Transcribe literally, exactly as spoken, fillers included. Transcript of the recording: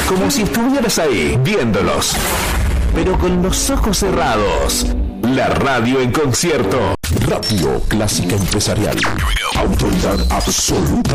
como si estuvieras ahí, viéndolos, pero con los ojos cerrados. La radio en concierto. Radio Clásica Empresarial. Autoridad absoluta